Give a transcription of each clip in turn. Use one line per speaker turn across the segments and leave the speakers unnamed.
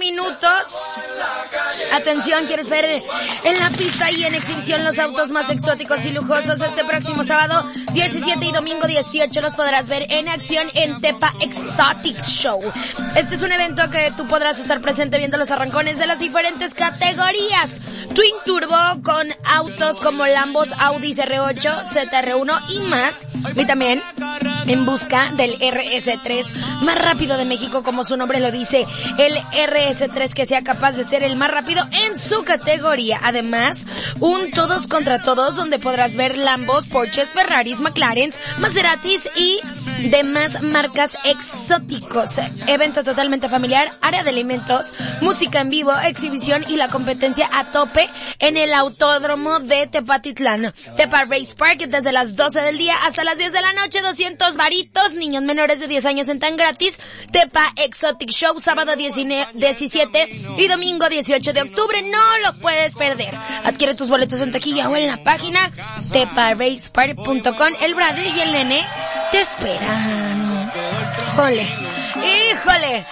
minutos. Atención, ¿quieres ver en la pista y en exhibición los autos más exóticos y lujosos? Este próximo sábado 17 y domingo 18 los podrás ver en acción en Tepa Exotics Show. Este es un evento que tú podrás estar presente viendo los arrancones de las diferentes categorías. Twin Turbo con autos como Lambos, Audi R8, ZR1 y más. Y también en busca del RS3 más rápido de México, como su nombre lo dice, el RS3 que sea capaz de ser el más rápido en su categoría. Además, un todos contra todos donde podrás ver Lambos, Porsches, Ferraris, McLarens, Maseratis y demás marcas exóticos. Evento totalmente familiar, área de alimentos, música en vivo, exhibición y la competencia a tope en el autódromo de Tepatitlán. Tepa Race Park desde las 12 del día hasta las 10 de la noche, 200 varitos, niños menores de 10 años entran gratis. Tepa Exotic Show, sábado 17 y domingo 18 de octubre, no lo puedes perder. Adquiere tus boletos en taquilla o en la página teparacepark.com. El brother y el nene te esperan. ¡Híjole!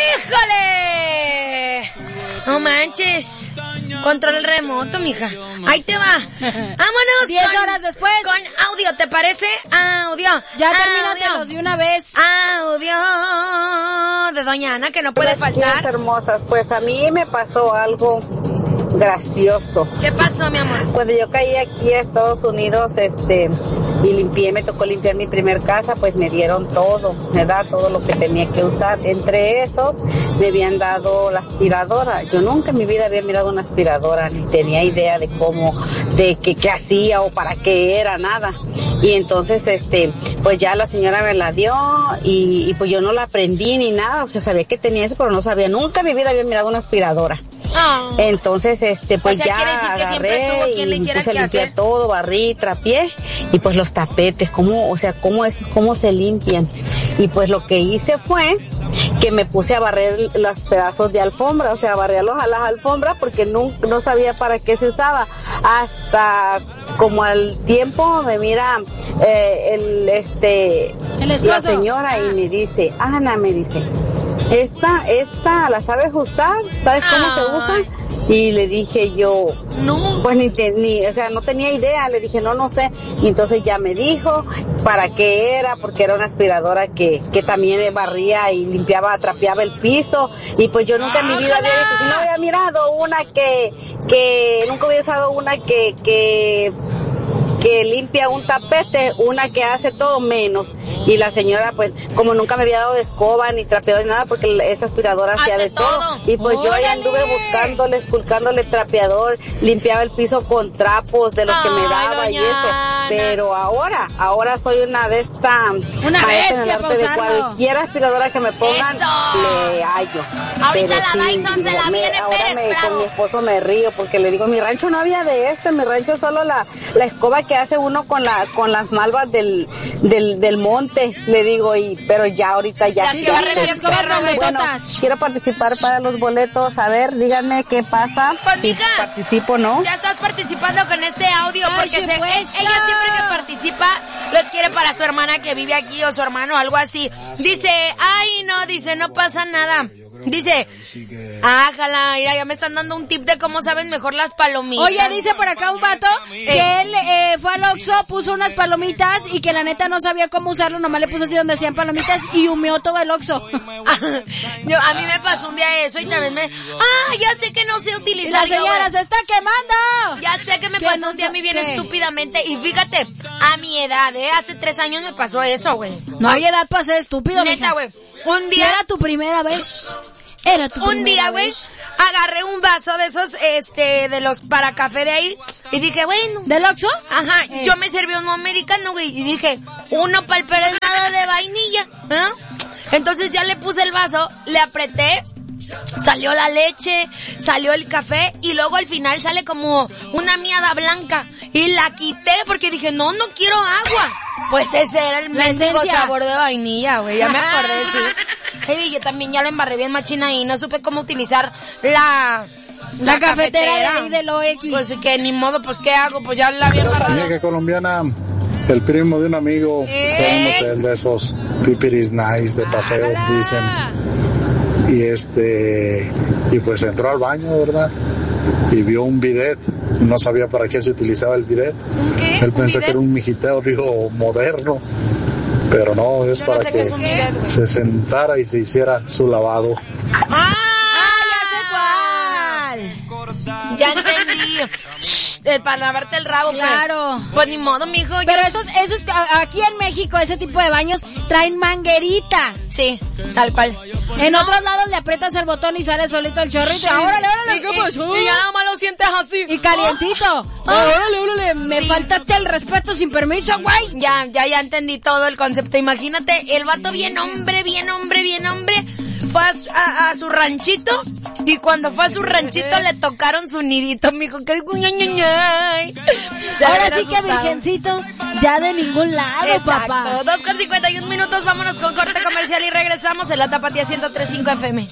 No manches. Control remoto, mija. Ahí te va. Vámonos.
10 horas después.
Con audio, ¿te parece? Audio.
Ya termínatelos de una vez.
Audio de Doña Ana, que no puede faltar.
Hermosas, pues a mí me pasó algo gracioso.
¿Qué pasó, mi amor?
Cuando yo caí aquí a Estados Unidos, y me tocó limpiar mi primer casa, pues me dieron todo, ¿verdad? Todo lo que tenía que usar. Entre esos, me habían dado la aspiradora. Yo nunca en mi vida había mirado una aspiradora, ni tenía idea de cómo, de qué hacía o para qué era, nada. Y entonces, pues ya la señora me la dio y pues yo no la aprendí ni nada, o sea, sabía que tenía eso, pero no sabía, nunca en mi vida había mirado una aspirada.
Oh.
Entonces, pues
o sea,
ya agarré y me puse a limpiar
hacer
todo, barrí, trapié, y pues los tapetes, cómo se limpian. Y pues lo que hice fue que me puse a barrer los pedazos de alfombra, o sea, barrerlos a las alfombras porque no sabía para qué se usaba. Hasta como al tiempo me mira la señora y me dice, Ana, me dice, esta la sabes usar, ¿sabes cómo se usa? Y le dije yo,
no,
pues no tenía idea, le dije no sé, y entonces ya me dijo para qué era, porque era una aspiradora que también barría y limpiaba, trapeaba el piso, y pues yo nunca en mi vida había mirado una que nunca había usado una que limpia un tapete, una que hace todo menos. Y la señora, pues, como nunca me había dado de escoba ni trapeador ni nada, porque esa aspiradora hacía de todo. Y pues yo ahí anduve buscándole trapeador, limpiaba el piso con trapos de los que me daba y eso. Pero ahora soy una de estas,
una bestia
en el arte de cualquier aspiradora que me pongan, le hallo.
Ahorita la Dyson se la viene Pérez Bravo.
Con mi esposo me río porque le digo, mi rancho no había de en mi rancho solo la escoba que hace uno con las malvas del monte, le digo, pero ya ahorita ya.
Bueno,
quiero participar para los boletos, a ver, díganme qué pasa.
Pues,
si participo, ¿no?
Ya estás participando con este audio, porque ella siempre que participa los quiere para su hermana que vive aquí o su hermano, algo así. Dice, no pasa nada. Dice, ájala, mira, ya me están dando un tip de cómo saben mejor las palomitas.
Oye, dice por acá un vato que él fue al Oxxo, puso unas palomitas y que la neta no sabía cómo usarlo, nomás le puso así donde hacían palomitas y humeó todo el Oxxo.
A mí me pasó un día eso y también ya sé que no sé utilizar.
Y la señora se está quemando.
Ya sé que me pasó un día a mí bien estúpidamente y fíjate, a mi edad, hace 3 años me pasó eso, güey.
No hay edad para ser estúpido,
neta, güey. Un día.
Si era tu primera vez.
Un día, güey, agarré un vaso de esos, de los para café de ahí, y dije, bueno.
¿Del Oxxo?
Ajá, yo me serví un americano, güey, y dije, uno para el perezado de vainilla, Entonces ya le puse el vaso, le apreté, salió la leche, salió el café, y luego al final sale como una miada blanca, y la quité porque dije, no quiero agua. Pues ese era el mendigo sabor de vainilla, güey, ya me acordé, sí. Y yo también ya la embarré bien machina y no supe cómo utilizar la cafetera
de lo X.
Pues que ni modo, pues ¿qué hago? Pues ya la había embarrado.
Amiga colombiana, el primo de un amigo fue a un hotel de esos pipiris nice de paseo, dicen. y pues entró al baño, ¿verdad? Y vio un bidet, no sabía para qué se utilizaba el bidet.
¿Qué?
Él pensó que era un mijitero moderno, pero no, es para que se sentara y se hiciera su lavado.
Ya entendí. Para lavarte el rabo,
claro.
Pues ni modo, mijo.
Pero esos, aquí en México, ese tipo de baños traen manguerita.
Sí, tal cual.
En otros lados le aprietas el botón y sale solito el chorrito. Órale, ¿qué pasó?
Y ya nada más lo sientes así.
Y calientito. Órale, me faltaste el respeto sin permiso, güey.
Ya entendí todo el concepto. Imagínate, el vato bien hombre, fue a su ranchito, y cuando fue a su ranchito le tocaron su nidito, mijo, que
ahora sí que virgencito, ya de ningún lado. Exacto. Papá.
2:51, vámonos con corte comercial y regresamos en la Tapatía 103.5 FM.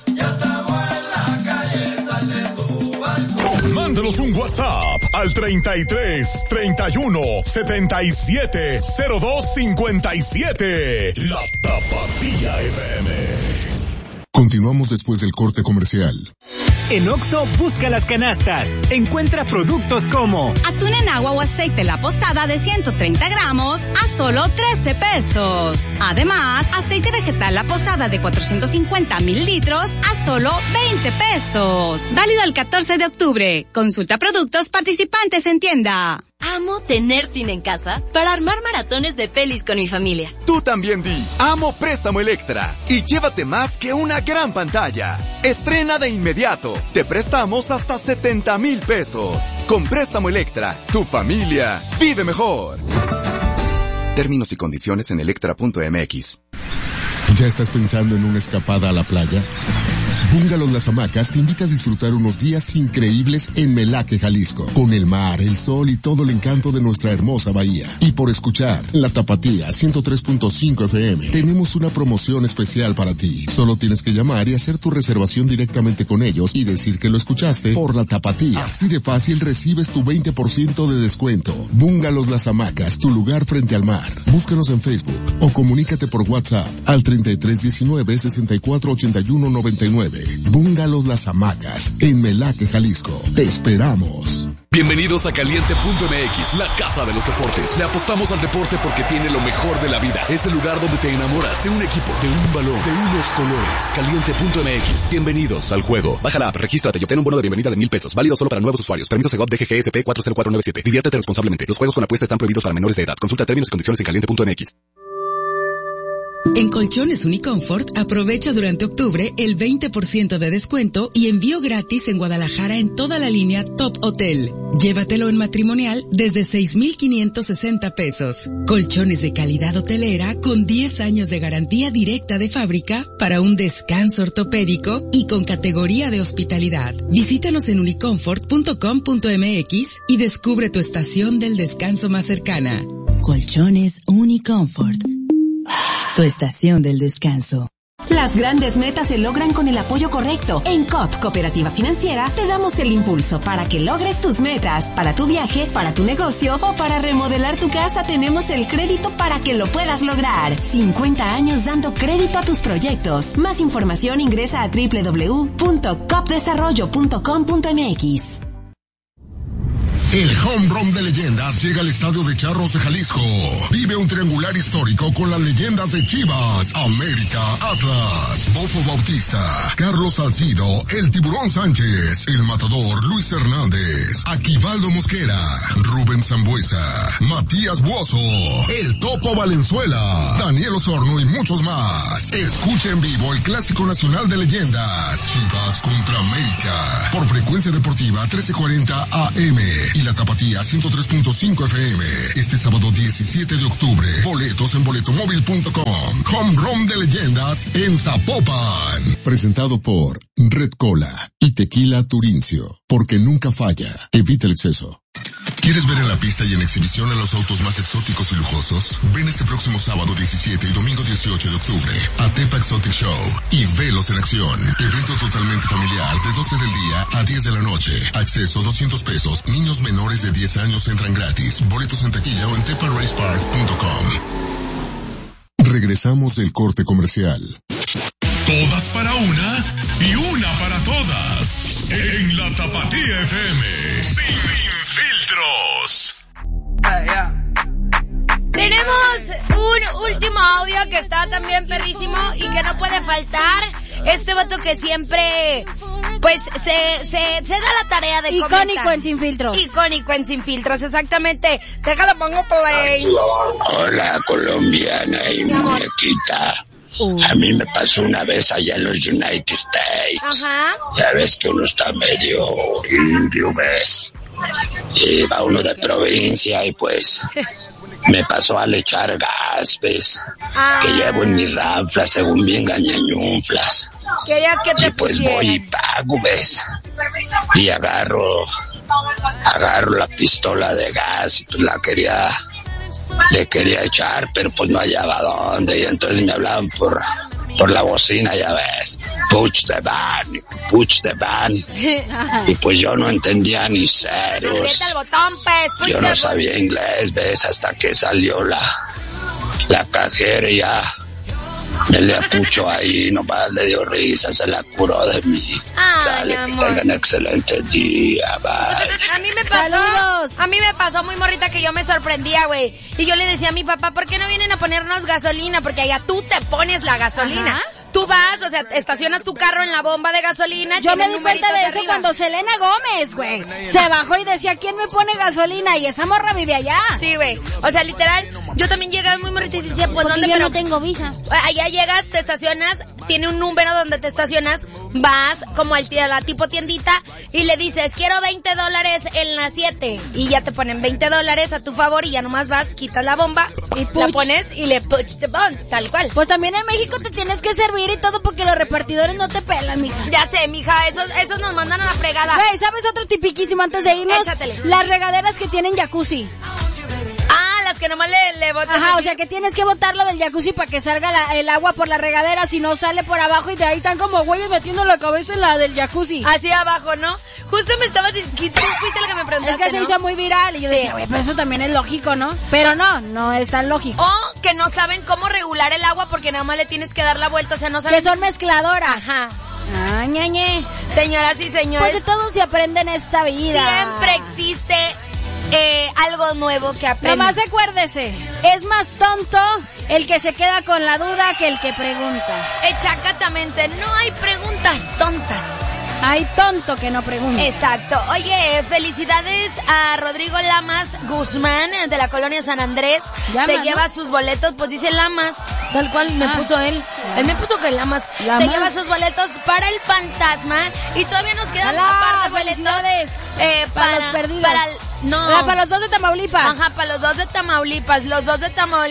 Mándanos un WhatsApp al 33 31 77 02 57. La Tapatía FM.
Continuamos después del corte comercial.
En Oxxo, busca las canastas. Encuentra productos como
atún en agua o aceite La Posada de 130 gramos a solo 13 pesos. Además, aceite vegetal La Posada de 450 mililitros a solo 20 pesos. Válido el 14 de octubre. Consulta productos participantes en tienda.
Amo tener cine en casa para armar maratones de pelis con mi familia.
Tú también di, amo Préstamo Electra y llévate más que una gran pantalla. Estrena de inmediato. Te prestamos hasta 70,000 pesos. Con Préstamo Electra, tu familia vive mejor. Términos y condiciones en electra.mx.
¿Ya estás pensando en una escapada a la playa? Bungalows Las Hamacas te invita a disfrutar unos días increíbles en Melaque, Jalisco, con el mar, el sol y todo el encanto de nuestra hermosa bahía. Y por escuchar La Tapatía 103.5 FM, tenemos una promoción especial para ti. Solo tienes que llamar y hacer tu reservación directamente con ellos y decir que lo escuchaste por La Tapatía. Así de fácil recibes tu 20% de descuento. Bungalows Las Hamacas, tu lugar frente al mar. Búscanos en Facebook o comunícate por WhatsApp al 3319 6481 99. Bungalows Las Hamacas, en Melaque, Jalisco. Te esperamos.
Bienvenidos a Caliente.mx, la casa de los deportes. Le apostamos al deporte porque tiene lo mejor de la vida. Es el lugar donde te enamoras de un equipo, de un balón, de unos colores. Caliente.mx, bienvenidos al juego. Baja la app, regístrate y obtén un bono de bienvenida de 1,000 pesos. Válido solo para nuevos usuarios. Permiso Segov DGGSP 40497. Diviértete responsablemente. Los juegos con apuesta están prohibidos para menores de edad. Consulta términos y condiciones en Caliente.mx.
En Colchones Uniconfort, aprovecha durante octubre el 20% de descuento y envío gratis en Guadalajara en toda la línea Top Hotel. Llévatelo en matrimonial desde 6,560 pesos. Colchones de calidad hotelera con 10 años de garantía directa de fábrica para un descanso ortopédico y con categoría de hospitalidad. Visítanos en uniconfort.com.mx y descubre tu estación del descanso más cercana.
Colchones Uniconfort. Tu estación del descanso.
Las grandes metas se logran con el apoyo correcto. En COP, Cooperativa Financiera, te damos el impulso para que logres tus metas. Para tu viaje, para tu negocio o para remodelar tu casa, tenemos el crédito para que lo puedas lograr. 50 años dando crédito a tus proyectos. Más información ingresa a www.copdesarrollo.com.mx.
El Home Run de Leyendas llega al Estadio de Charros de Jalisco. Vive un triangular histórico con las leyendas de Chivas, América, Atlas, Bofo Bautista, Carlos Salcido, el Tiburón Sánchez, el Matador Luis Hernández, Aquivaldo Mosquera, Rubén Sambuesa, Matías Buoso, el Topo Valenzuela, Daniel Osorno y muchos más. Escucha en vivo el Clásico Nacional de Leyendas, Chivas contra América, por Frecuencia Deportiva 1340 AM. Y la Tapatía 103.5 FM. Este sábado 17 de octubre. Boletos en boletomóvil.com. Home Run de Leyendas en Zapopan. Presentado por Red Cola y Tequila Turincio. Porque nunca falla. Evita el exceso. ¿Quieres ver en la pista y en exhibición a los autos más exóticos y lujosos? Ven este próximo sábado 17 y domingo 18 de octubre a Tepa Exotic Show y velos en acción. Evento totalmente familiar de 12 del día a 10 de la noche. Acceso 200 pesos. Niños menores de 10 años entran gratis. Boletos en taquilla o en teparacepark.com. Regresamos del corte comercial.
Todas para una, Tapatía FM. Sin filtros.
Tenemos un último audio que está también perrísimo y que no puede faltar. Este vato que siempre, pues, se da la tarea de
icónico
comentar.
en Sin Filtros.
Icónico en Sin Filtros, exactamente. Déjalo, pongo play.
Hola, colombiana y muñequita. A mí me pasó una vez allá en los United States.
Ajá.
Ya ves que uno está medio indio, ¿ves? Y va uno de provincia y pues me pasó al echar gas, ¿ves? Que llevo en mi ranfla según bien gañañunflas.
Querías que te
y pues
pusieran.
voy y pago, ¿ves? Y agarro la pistola de gas y pues le quería echar, pero pues no hallaba dónde, y entonces me hablaban por la bocina, ya ves, push the van, y pues yo no entendía ni ceros,
Aprieta el botón, pues,
yo no sabía inglés, ves, hasta que salió la cajera y ya me le apuchó ahí, nomás le dio risa, se la curó de mí. Sale, que tengan excelente día, bye.
A mí me pasó muy morrita que yo me sorprendía, güey. Y yo le decía a mi papá, ¿por qué no vienen a ponernos gasolina? Porque allá tú te pones la gasolina. Ajá. Tú vas, o sea, estacionas tu carro en la bomba de gasolina.
Yo me di cuenta de eso cuando Selena Gómez, güey, se bajó y decía, ¿quién me pone gasolina? Y esa morra vive allá.
Sí, güey. O sea, literal, yo también llegaba muy morrita y decía, pues, ¿dónde?
Yo no tengo visa.
Allá llegas, te estacionas, tiene un número donde te estacionas, vas como a la tipo tiendita y le dices, quiero $20 en la 7. Y ya te ponen $20 a tu favor y ya nomás vas, quitas la bomba, y la pones y le push the button, tal cual.
Pues también en México te tienes que servir y todo porque los repartidores no te pelan, mija.
Ya sé, mija, esos nos mandan a la fregada.
Güey, ¿sabes otro tipiquísimo antes de irnos?
Échatele.
Las regaderas que tienen jacuzzi.
Las que nomás le botan.
Ajá, o sea que tienes que botarlo del jacuzzi para que salga el agua por la regadera, si no sale por abajo y de ahí están como güeyes metiendo la cabeza en la del jacuzzi.
Así abajo, ¿no? Justo me estabas diciendo, fuiste la que me preguntaste,
es que se hizo muy viral y yo decía, güey, pero eso también es lógico, ¿no? Pero no es tan lógico.
O que no saben cómo regular el agua porque nada más le tienes que dar la vuelta, o sea, no saben.
Que son mezcladoras.
Ajá.
Ah, ñañe.
Señoras y señores.
Pues de todo se aprende en esta vida.
Siempre existe algo nuevo que aprender.
Nomás acuérdese, es más tonto el que se queda con la duda que el que pregunta.
Exactamente, no hay preguntas tontas.
Hay tonto que no pregunta.
Exacto. Oye, felicidades a Rodrigo Lamas Guzmán de la colonia San Andrés. Se lleva sus boletos, pues dice Lamas, tal cual me puso él. Él me puso que Lamas. Se lleva sus boletos para el Fantasma y todavía nos quedan un par de boletos
para los perdidos. Para los 2 de Tamaulipas.
Ajá, para los 2 de Tamaulipas. Los dos de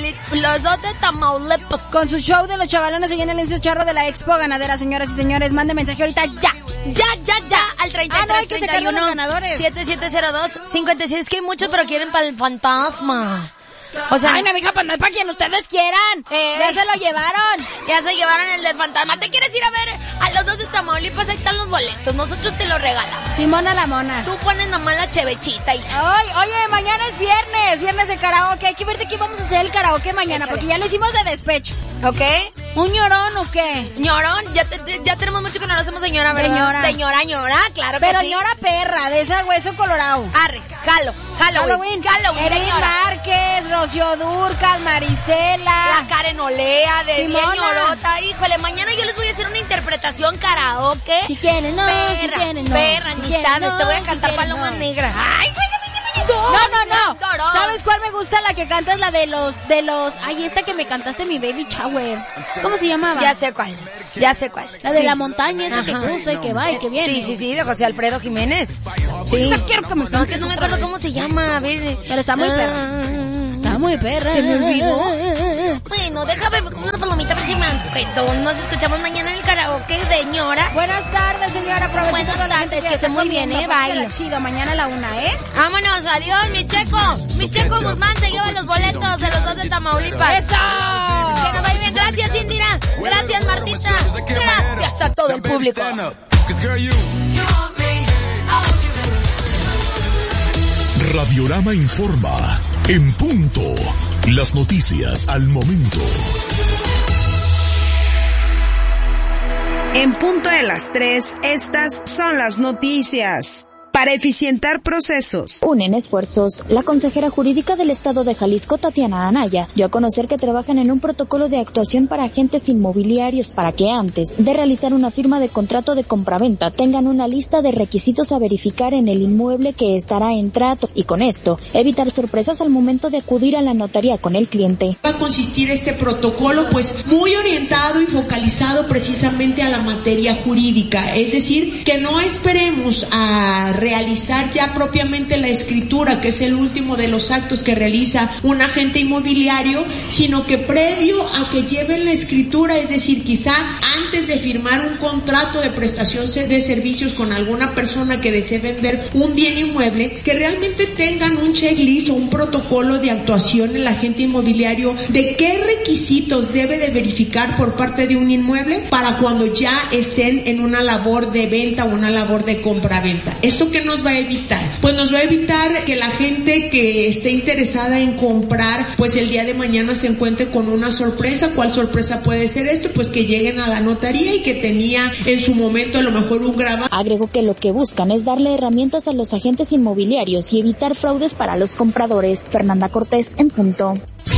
Tamaulipas.
Con su show de los chavalones allá en el Lienzo Charro de la Expo Ganadera, señoras y señores. Mande mensaje ahorita ya.
Al 33
hay que sacar los ganadores.
7702-56. Es que hay muchos, pero quieren para el Fantasma. O sea,
ay, no, mija, pues no es para quien ustedes quieran. Ya se lo llevaron.
Ya se llevaron el del Fantasma. ¿Te quieres ir a ver a los 2 de Tamaulipas? Ahí están los boletos. Nosotros te los regalamos.
Simona la mona.
Tú pones nomás la chevechita y...
Ay, oye, mañana es viernes de karaoke. Hay que ver de qué vamos a hacer el karaoke mañana, porque ya lo hicimos de despecho.
¿Ok?
¿Un ñorón o qué?
¿Ñorón? Ya tenemos mucho que no lo hacemos de ñora, ¿verdad? De ñora, claro que
pero
sí.
ñora perra, de esa hueso colorado.
Arre, Halloween.
Erin Márquez, Rocío Durcal, Marisela,
la Karen Olea, de
Simona.
bien ñorota. Híjole, mañana yo les voy a hacer una interpretación karaoke.
Si quieren, no.
Perra,
si quieren, no.
Perra,
si
ni
quieren,
sabes,
no,
te voy a cantar
si
Palomas Negras.
Ay, no. ¿Sabes cuál me gusta? La que cantas, la de los... Ay, esta que me cantaste, mi baby shower. ¿Cómo se llamaba?
Ya sé cuál.
La de la montaña, esa que cruza y que va y que viene.
Sí, de José Alfredo Jiménez. Sí.
Quiero que me
no, que no me acuerdo cómo se llama. A ver.
Pero está muy perra. Está muy perra.
Se me olvidó. Bueno, déjame una palomita por si me antojo. Nos escuchamos mañana en el karaoke de ñora.
Buenas tardes, señora.
Buenas tardes, que esté muy bien, baile.
Chido, mañana a la 1,
Vámonos, adiós, mi Checo. Mi Checo Guzmán se lleva los boletos de los 2 de Tamaulipas.
¡Eso!
Que nos vaya bien. Gracias, Indira. Gracias, Martita. Gracias a todo el público.
Radiorama informa. En punto. Las noticias al momento.
En punto de las 3, estas son las noticias. Para eficientar procesos.
Unen esfuerzos. La consejera jurídica del Estado de Jalisco, Tatiana Anaya, dio a conocer que trabajan en un protocolo de actuación para agentes inmobiliarios para que antes de realizar una firma de contrato de compraventa tengan una lista de requisitos a verificar en el inmueble que estará en trato y con esto evitar sorpresas al momento de acudir a la notaría con el cliente.
Va a consistir este protocolo pues muy orientado y focalizado precisamente a la materia jurídica, es decir, que no esperemos a realizar ya propiamente la escritura, que es el último de los actos que realiza un agente inmobiliario, sino que previo a que lleven la escritura, es decir, quizá antes de firmar un contrato de prestación de servicios con alguna persona que desee vender un bien inmueble, que realmente tengan un checklist o un protocolo de actuación el agente inmobiliario de qué requisitos debe de verificar por parte de un inmueble para cuando ya estén en una labor de venta o una labor de compra-venta. ¿Esto qué nos va a evitar? Pues nos va a evitar que la gente que esté interesada en comprar, pues el día de mañana se encuentre con una sorpresa. ¿Cuál sorpresa puede ser esto? Pues que lleguen a la notaría y que tenía en su momento a lo mejor un grabado.
Agregó que lo que buscan es darle herramientas a los agentes inmobiliarios y evitar fraudes para los compradores. Fernanda Cortés, en punto.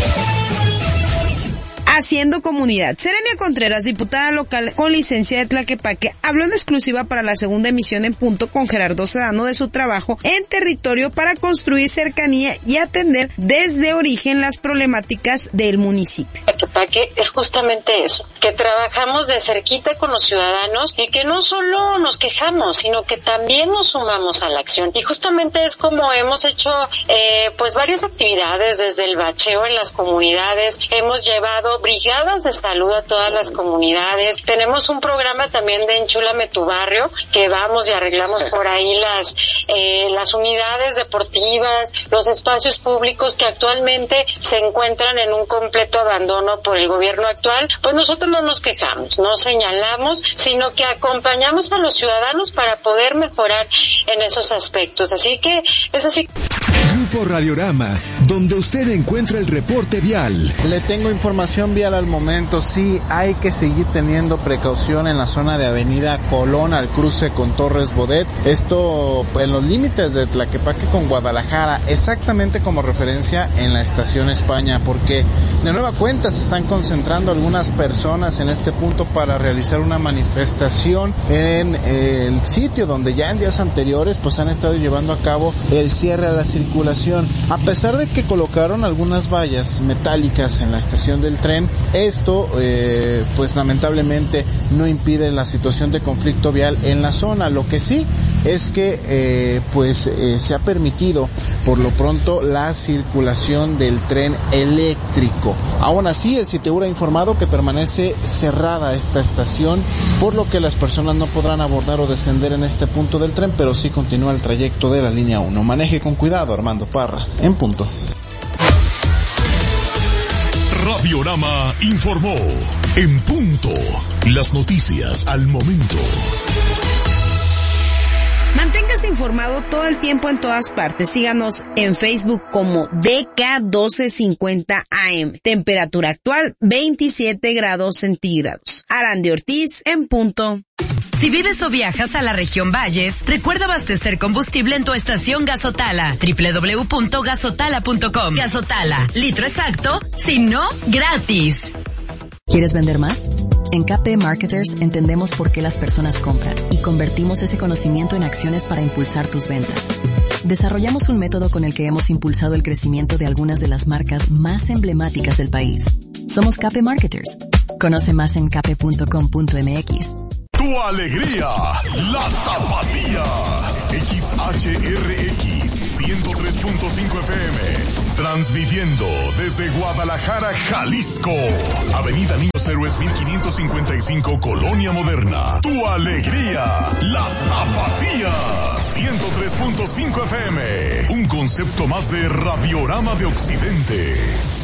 Haciendo comunidad. Serenia Contreras, diputada local con licencia de Tlaquepaque, habló en exclusiva para la segunda emisión en punto con Gerardo Sedano de su trabajo en territorio para construir cercanía y atender desde origen las problemáticas del municipio.
Tlaquepaque es justamente eso, que trabajamos de cerquita con los ciudadanos y que no solo nos quejamos, sino que también nos sumamos a la acción. Y justamente es como hemos hecho pues varias actividades desde el bacheo en las comunidades, hemos llevado brigadas de salud a todas las comunidades. Tenemos un programa también de Enchúlame tu barrio, que vamos y arreglamos por ahí las unidades deportivas, los espacios públicos que actualmente se encuentran en un completo abandono por el gobierno actual. Pues nosotros no nos quejamos, no señalamos, sino que acompañamos a los ciudadanos para poder mejorar en esos aspectos. Así que es así.
Grupo Radiorama, donde usted encuentra el reporte vial.
Le tengo información vial al momento. Sí, hay que seguir teniendo precaución en la zona de Avenida Colón al cruce con Torres Bodet. Esto en los límites de Tlaquepaque con Guadalajara, exactamente como referencia en la estación España, porque de nueva cuenta se están concentrando algunas personas en este punto para realizar una manifestación en el sitio donde ya en días anteriores pues han estado llevando a cabo el cierre a la circulación. A pesar de que colocaron algunas vallas metálicas en la estación del tren, esto pues lamentablemente no impide la situación de conflicto vial en la zona. Lo que sí es que se ha permitido por lo pronto la circulación del tren eléctrico. Aún así, el CITEUR ha informado que permanece cerrada esta estación, por lo que las personas no podrán abordar o descender en este punto del tren, pero sí continúa el trayecto de la línea 1. Maneje con cuidado, Armando Parra, en punto.
Radiorama informó, en punto, las noticias al momento.
Manténgase informado todo el tiempo en todas partes. Síganos en Facebook como DK1250 AM. Temperatura actual 27 grados centígrados. Arandi Ortiz, en punto.
Si vives o viajas a la región Valles, recuerda abastecer combustible en tu estación Gasotala. www.gasotala.com. Gasotala, litro exacto, si no, gratis.
¿Quieres vender más? En KP Marketers entendemos por qué las personas compran y convertimos ese conocimiento en acciones para impulsar tus ventas. Desarrollamos un método con el que hemos impulsado el crecimiento de algunas de las marcas más emblemáticas del país. Somos KP Marketers. Conoce más en kp.com.mx.
Tu alegría, la Tapatía. XHRX 103.5 FM. Transmitiendo desde Guadalajara, Jalisco. Avenida Niños Héroes 1555, Colonia Moderna. Tu alegría, la Tapatía. 103.5 FM. Un concepto más de Radiorama de Occidente.